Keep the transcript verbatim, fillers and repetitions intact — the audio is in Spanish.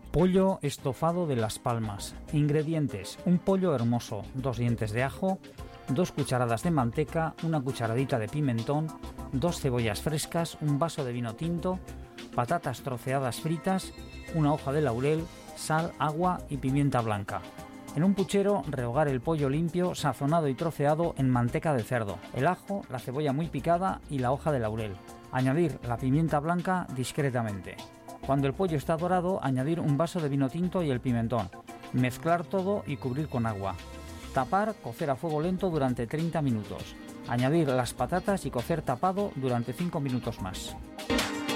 Pollo estofado de Las Palmas. Ingredientes: un pollo hermoso, dos dientes de ajo, dos cucharadas de manteca, una cucharadita de pimentón, dos cebollas frescas, un vaso de vino tinto, patatas troceadas fritas, una hoja de laurel, sal, agua y pimienta blanca. En un puchero, rehogar el pollo limpio, sazonado y troceado en manteca de cerdo, el ajo, la cebolla muy picada y la hoja de laurel. Añadir la pimienta blanca discretamente. Cuando el pollo está dorado, añadir un vaso de vino tinto y el pimentón. Mezclar todo y cubrir con agua. Tapar, cocer a fuego lento durante treinta minutos. Añadir las patatas y cocer tapado durante cinco minutos más.